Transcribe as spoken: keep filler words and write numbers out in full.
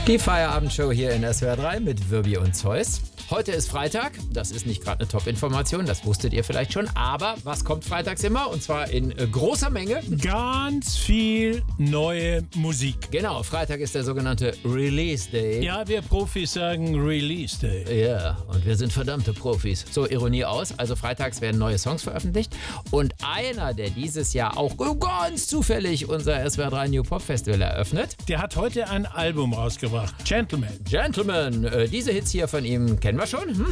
Die Feierabendshow hier in S W R drei mit Wirbi und Zeus. Heute ist Freitag, das ist nicht gerade eine Top-Information, das wusstet ihr vielleicht schon, aber was kommt freitags immer? Und zwar in äh, großer Menge. Ganz viel neue Musik. Genau, Freitag ist der sogenannte Release Day. Ja, wir Profis sagen Release Day. Ja, und wir sind verdammte Profis. So, Ironie aus, also freitags werden neue Songs veröffentlicht und einer, der dieses Jahr auch ganz zufällig unser S W R drei New Pop Festival eröffnet. Der hat heute ein Album rausgebracht, Gentleman. Gentleman, äh, diese Hits hier von ihm kennen wir schon. Hm?